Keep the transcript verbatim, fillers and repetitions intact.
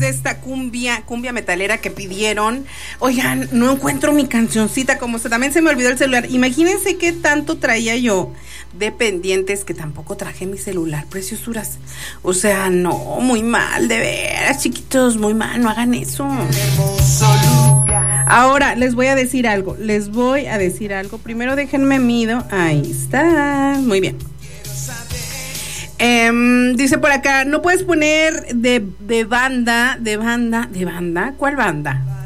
de esta cumbia, cumbia metalera que pidieron. Oigan, no encuentro mi cancioncita, como se, también se me olvidó el celular. Imagínense qué tanto traía yo de pendientes que tampoco traje mi celular, preciosuras. O sea, no, muy mal, de veras, chiquitos, muy mal, no hagan eso. Ahora, les voy a decir algo, les voy a decir algo. Primero déjenme mido, ahí está, muy bien. Eh, dice por acá, no puedes poner de, de banda, de banda, de banda, ¿cuál banda?